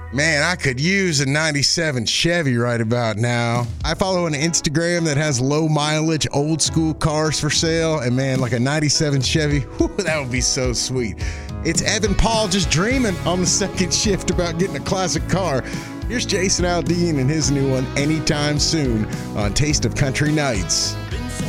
Man, I could use a 97 Chevy right about now. I follow an Instagram that has low mileage, old school cars for sale. And man, like a 97 Chevy, whew, that would be so sweet. It's Evan Paul just dreaming on the second shift about getting a classic car. Here's Jason Aldean and his new one, Anytime Soon, on Taste of Country Nights.